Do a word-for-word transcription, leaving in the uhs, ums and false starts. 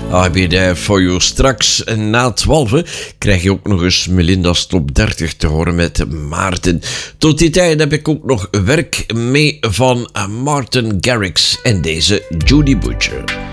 I'll be there for you. Straks na twaalf krijg je ook nog eens Melinda's Top dertig te horen met Maarten. Tot die tijd heb ik ook nog werk mee van Martin Garrix en deze Judy Butcher.